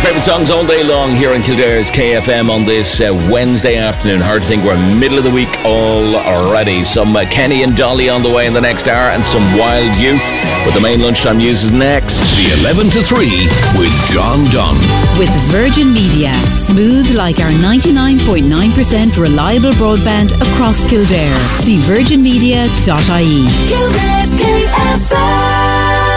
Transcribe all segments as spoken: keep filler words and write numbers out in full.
favourite songs all day long here in Kildare's K F M on this uh, Wednesday afternoon. Hard to think we're middle of the week already. Some uh, Kenny and Dolly on the way in the next hour, and some Wild Youth. But the main lunchtime news is next. The eleven to three with John Dunn. With Virgin Media. Smooth like our ninety-nine point nine percent reliable broadband across Kildare. See virgin media dot I E. Kildare's K F M.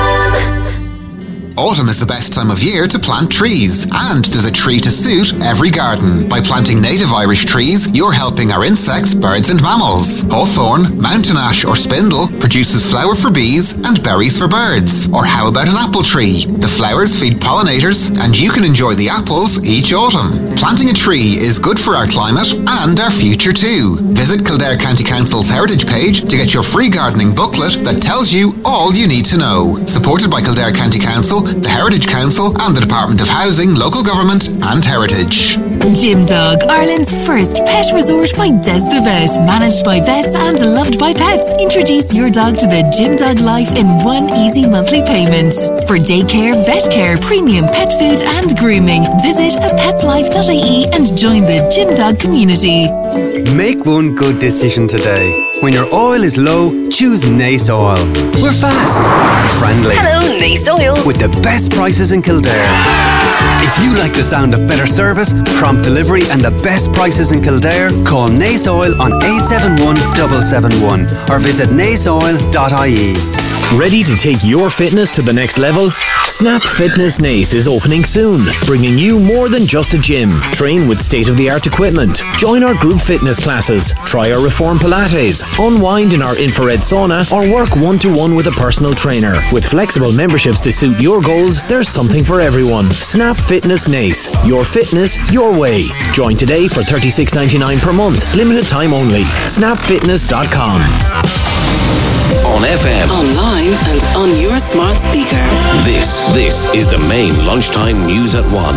Autumn is the best time of year to plant trees, and there's a tree to suit every garden. By planting native Irish trees, you're helping our insects, birds and mammals. Hawthorn, mountain ash or spindle produces flower for bees and berries for birds. Or how about an apple tree? The flowers feed pollinators, and you can enjoy the apples each autumn. Planting a tree is good for our climate and our future too. Visit Kildare County Council's heritage page to get your free gardening booklet that tells you all you need to know. Supported by Kildare County Council, the Heritage Council and the Department of Housing, Local Government and Heritage. Gym Dog, Ireland's first pet resort by Des the Vet. Managed by vets and loved by pets. Introduce your dog to the Gym Dog life in one easy monthly payment. For daycare, vet care, premium pet food and grooming, visit a pets life dot I E and join the Gym Dog community. Make one good decision today. When your oil is low, choose Nace Oil. We're fast, friendly. Hello, Nace Oil. With the best prices in Kildare. If you like the sound of better service, prompt delivery and the best prices in Kildare, call Nace Oil on eight seven one seven seven one or visit nace oil dot I E. Ready to take your fitness to the next level? Snap Fitness Nace is opening soon, bringing you more than just a gym. Train with state-of-the-art equipment. Join our group fitness classes. Try our Reform Pilates. Unwind in our infrared sauna or work one-to-one with a personal trainer. With flexible memberships to suit your goals, there's something for everyone. Snap Fitness Nace. Your fitness, your way. Join today for thirty-six ninety-nine per month. Limited time only. snap fitness dot com. On F M, online and on your smart speaker. This, this is the main lunchtime news at one.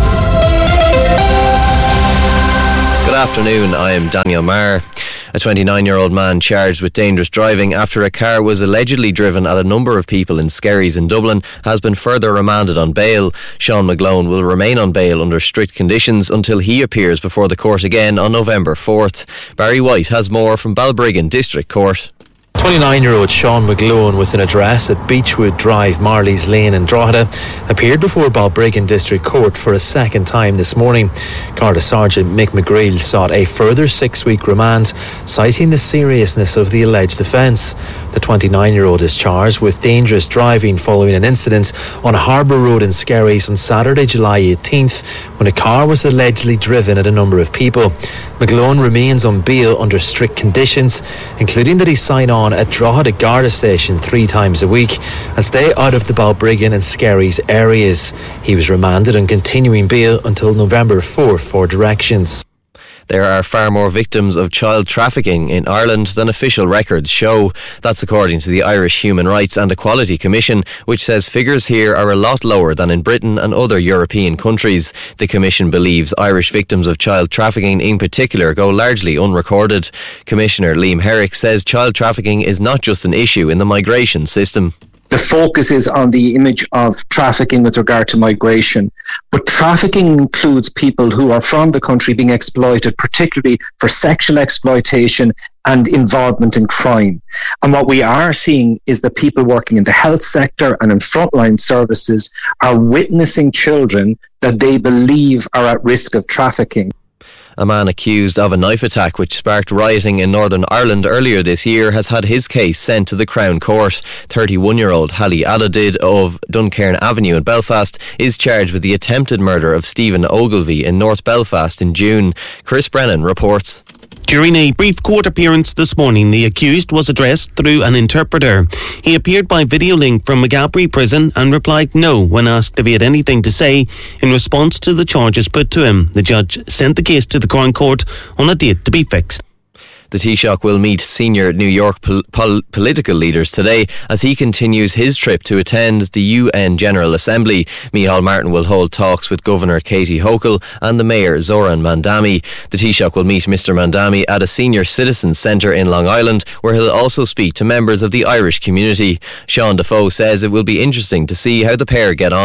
Good afternoon, I am Daniel Marr. A twenty-nine-year-old man charged with dangerous driving after a car was allegedly driven at a number of people in Skerries in Dublin has been further remanded on bail. Sean McGlone will remain on bail under strict conditions until he appears before the court again on November fourth. Barry White has more from Balbriggan District Court. twenty-nine-year-old Sean McGlone, with an address at Beechwood Drive, Marley's Lane in Drogheda, appeared before Balbriggan District Court for a second time this morning. Garda Sergeant Mick McGreal sought a further six-week remand, citing the seriousness of the alleged offence. The twenty-nine-year-old is charged with dangerous driving following an incident on Harbour Road in Skerries on Saturday, July eighteenth, when a car was allegedly driven at a number of people. McGlone remains on bail under strict conditions, including that he sign on at Drogheda Garda Station three times a week and stay out of the Balbriggan and Skerries areas. He was remanded on continuing bail until November fourth for directions. There are far more victims of child trafficking in Ireland than official records show. That's according to the Irish Human Rights and Equality Commission, which says figures here are a lot lower than in Britain and other European countries. The Commission believes Irish victims of child trafficking in particular go largely unrecorded. Commissioner Liam Herrick says child trafficking is not just an issue in the migration system. The focus is on the image of trafficking with regard to migration. But trafficking includes people who are from the country being exploited, particularly for sexual exploitation and involvement in crime. And what we are seeing is that people working in the health sector and in frontline services are witnessing children that they believe are at risk of trafficking. A man accused of a knife attack which sparked rioting in Northern Ireland earlier this year has had his case sent to the Crown Court. thirty-one-year-old Hallie Aladid of Duncairn Avenue in Belfast is charged with the attempted murder of Stephen Ogilvie in North Belfast in June. Chris Brennan reports. During a brief court appearance this morning, the accused was addressed through an interpreter. He appeared by video link from Maghaberry Prison and replied no when asked if he had anything to say in response to the charges put to him. The judge sent the case to the Crown Court on a date to be fixed. The Taoiseach will meet senior New York pol- pol- political leaders today as he continues his trip to attend the U N General Assembly. Micheál Martin will hold talks with Governor Katie Hochul and the Mayor Zoran Mandami. The Taoiseach will meet Mister Mandami at a senior citizens centre in Long Island, where he'll also speak to members of the Irish community. Sean Defoe says it will be interesting to see how the pair get on.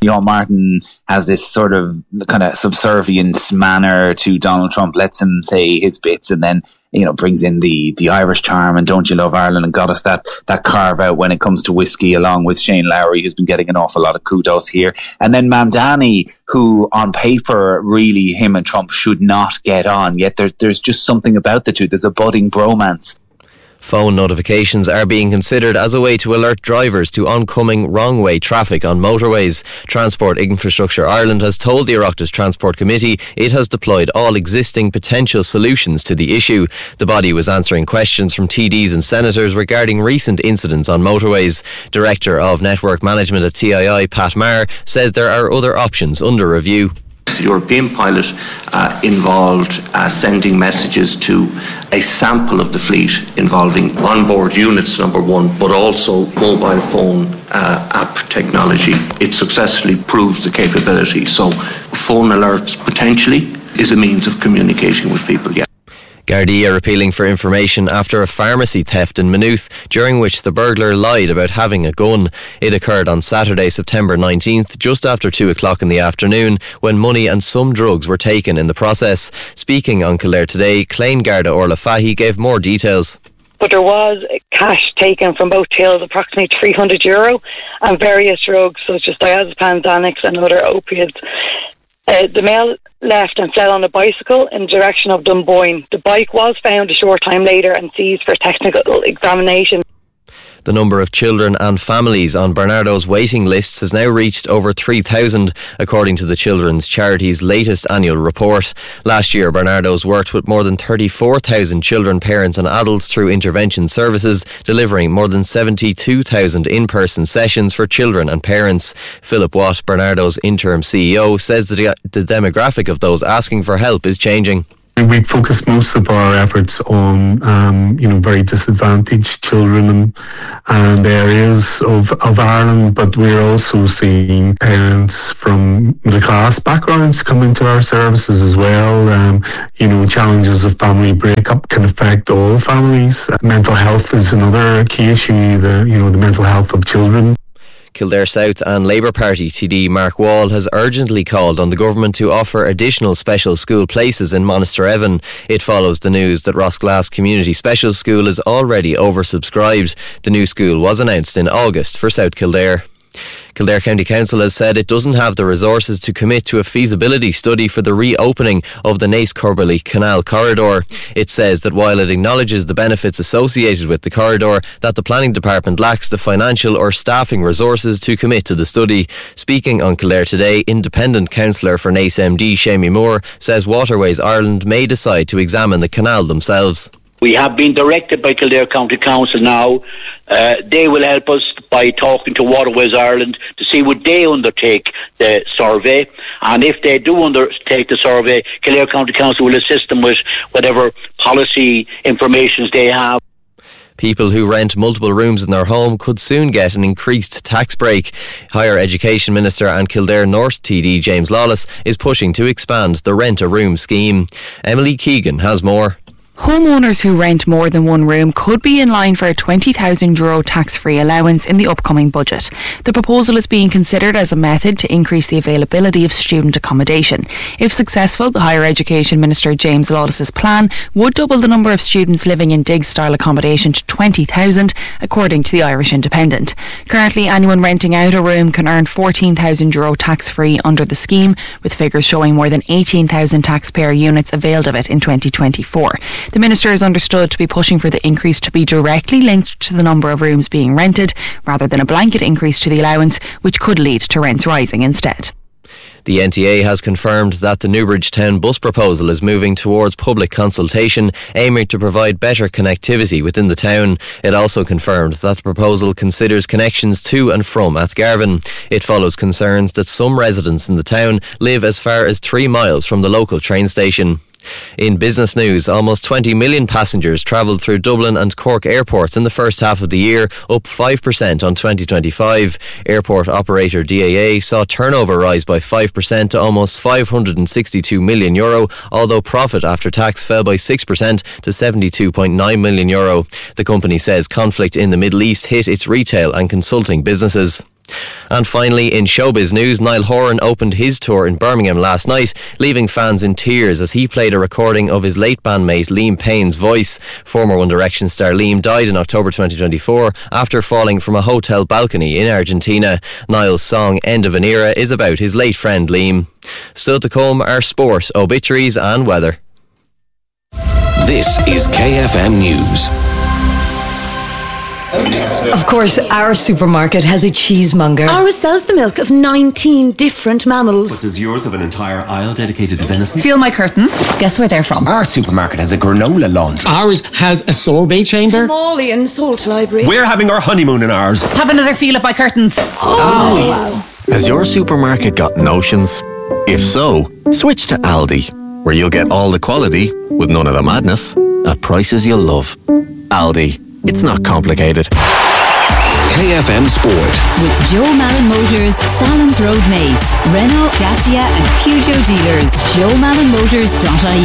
Micheál Martin has this sort of kind of subservience manner to Donald Trump, lets him say his bits, and then, you know, brings in the, the Irish charm and Don't You Love Ireland, and got us that, that carve out when it comes to whiskey, along with Shane Lowry, who's been getting an awful lot of kudos here. And then Mamdani, who on paper, really, him and Trump should not get on, yet there, there's just something about the two. There's a budding bromance. Phone notifications are being considered as a way to alert drivers to oncoming wrong-way traffic on motorways. Transport Infrastructure Ireland has told the Oireachtas Transport Committee it has deployed all existing potential solutions to the issue. The body was answering questions from T Ds and senators regarding recent incidents on motorways. Director of Network Management at T I I, Pat Maher, says there are other options under review. The European pilot uh, involved uh, sending messages to a sample of the fleet involving onboard units, number one, but also mobile phone uh, app technology. It successfully proves the capability. So phone alerts potentially is a means of communicating with people, yeah. Gardaí are appealing for information after a pharmacy theft in Maynooth, during which the burglar lied about having a gun. It occurred on Saturday, September nineteenth, just after two o'clock in the afternoon, when money and some drugs were taken in the process. Speaking on Kildare Today, Clane Garda Orla Fahy gave more details. But there was cash taken from both tills, approximately three hundred euro, and various drugs such as diazepam, Xanax and other opiates. Uh, the male left and fled on a bicycle in the direction of Dunboyne. The bike was found a short time later and seized for technical examination. The number of children and families on Bernardo's waiting lists has now reached over three thousand, according to the Children's Charity's latest annual report. Last year, Bernardo's worked with more than thirty-four thousand children, parents and adults through intervention services, delivering more than seventy-two thousand in-person sessions for children and parents. Philip Watt, Bernardo's interim C E O, says that the demographic of those asking for help is changing. We focus most of our efforts on, um, you know, very disadvantaged children and, and areas of, of Ireland, but we're also seeing parents from middle class backgrounds come into our services as well. Um, you know, challenges of family breakup can affect all families. Mental health is another key issue, the, you know, the mental health of children. Kildare South and Labour Party T D Mark Wall has urgently called on the government to offer additional special school places in Monasterevan. It follows the news that Rossglass Community Special School is already oversubscribed. The new school was announced in August for South Kildare. Kildare County Council has said it doesn't have the resources to commit to a feasibility study for the reopening of the Naas-Corbally Canal corridor. It says that while it acknowledges the benefits associated with the corridor, that the planning department lacks the financial or staffing resources to commit to the study. Speaking on Kildare Today, independent councillor for Naas M D Shamie Moore says Waterways Ireland may decide to examine the canal themselves. We have been directed by Kildare County Council now. Uh, they will help us by talking to Waterways Ireland to see would they undertake the survey. And if they do undertake the survey, Kildare County Council will assist them with whatever policy information they have. People who rent multiple rooms in their home could soon get an increased tax break. Higher Education Minister and Kildare North T D James Lawless is pushing to expand the rent-a-room scheme. Emily Keegan has more. Homeowners who rent more than one room could be in line for a twenty thousand euro tax-free allowance in the upcoming budget. The proposal is being considered as a method to increase the availability of student accommodation. If successful, the Higher Education Minister James Lawless's plan would double the number of students living in dig-style accommodation to twenty thousand, according to the Irish Independent. Currently, anyone renting out a room can earn fourteen thousand euro tax-free under the scheme, with figures showing more than eighteen thousand taxpayer units availed of it in twenty twenty-four. The Minister is understood to be pushing for the increase to be directly linked to the number of rooms being rented, rather than a blanket increase to the allowance, which could lead to rents rising instead. The N T A has confirmed that the Newbridge Town bus proposal is moving towards public consultation, aiming to provide better connectivity within the town. It also confirmed that the proposal considers connections to and from Athgarvan. It follows concerns that some residents in the town live as far as three miles from the local train station. In business news, almost twenty million passengers travelled through Dublin and Cork airports in the first half of the year, up five percent on twenty twenty-five. Airport operator D A A saw turnover rise by five percent to almost five hundred sixty-two million euro, although profit after tax fell by six percent to seventy-two point nine million euro. The company says conflict in the Middle East hit its retail and consulting businesses. And finally, in showbiz news, Niall Horan opened his tour in Birmingham last night, leaving fans in tears as he played a recording of his late bandmate Liam Payne's voice. Former One Direction star Liam died in October twenty twenty-four after falling from a hotel balcony in Argentina. Niall's song End of an Era is about his late friend Liam. Still to come are sport, obituaries and weather. This is K F M News. Of course, our supermarket has a cheesemonger. Ours sells the milk of nineteen different mammals. But does yours have an entire aisle dedicated to venison? Feel my curtains. Guess where they're from? Our supermarket has a granola laundry. Ours has a sorbet chamber. Himalayan salt library. We're having our honeymoon in ours. Have another feel of my curtains. Oh, wow. Has your supermarket got notions? If so, switch to Aldi, where you'll get all the quality with none of the madness at prices you'll love. Aldi. It's not complicated. K F M Sport. With Joe Malin Motors, Salons Road Nace, Renault, Dacia and Peugeot dealers. joe malin motors dot I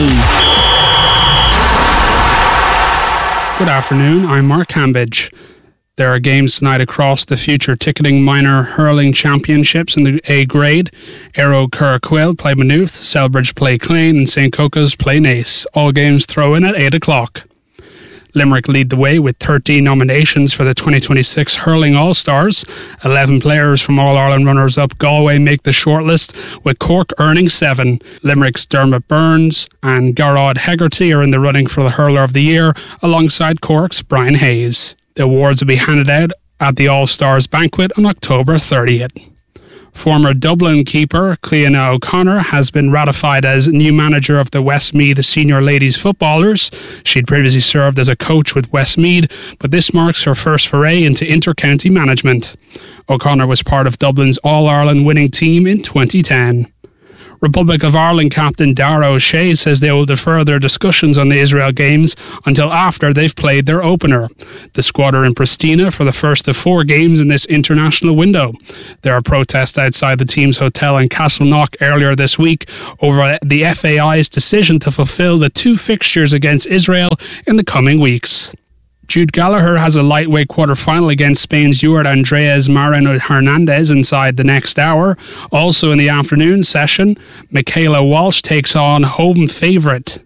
E. Good afternoon, I'm Mark Hambidge. There are games tonight across the Future Ticketing Minor Hurling Championships in the A grade. Aero Curraquill play Maynooth, Selbridge play Clane and Saint Cocos play Nace. All games throw in at eight o'clock. Limerick lead the way with thirteen nominations for the twenty twenty-six Hurling All-Stars. eleven players from All-Ireland runners-up Galway make the shortlist, with Cork earning seven. Limerick's Dermot Burns and Garrod Hegarty are in the running for the Hurler of the Year, alongside Cork's Brian Hayes. The awards will be handed out at the All-Stars banquet on October thirtieth. Former Dublin keeper Cleona O'Connor has been ratified as new manager of the Westmeath senior ladies footballers. She'd previously served as a coach with Westmeath, but this marks her first foray into inter-county management. O'Connor was part of Dublin's All-Ireland winning team in twenty ten. Republic of Ireland captain Dara O'Shea says they will defer their discussions on the Israel games until after they've played their opener. The squad are in Pristina for the first of four games in this international window. There are protests outside the team's hotel in Castleknock earlier this week over the F A I's decision to fulfil the two fixtures against Israel in the coming weeks. Jude Gallagher has a lightweight quarter-final against Spain's Juard Andres Moreno Hernandez inside the next hour. Also in the afternoon session, Michaela Walsh takes on home favourite